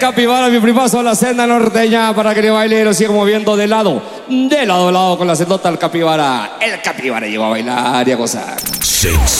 capibara, mi primazo a la senda norteña para que le baile y lo siga moviendo de lado a lado con la sendota al capibara. El capibara llegó a bailar y a gozar.